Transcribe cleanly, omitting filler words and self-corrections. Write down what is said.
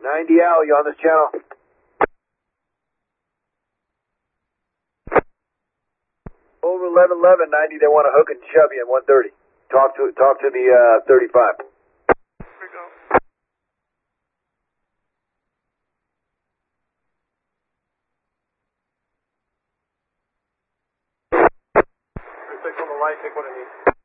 90 Al, you on this channel? Over 1111, 90, they want to hook and shove you in 130. Talk to the 35. Here we go. Take on the right, take one of these.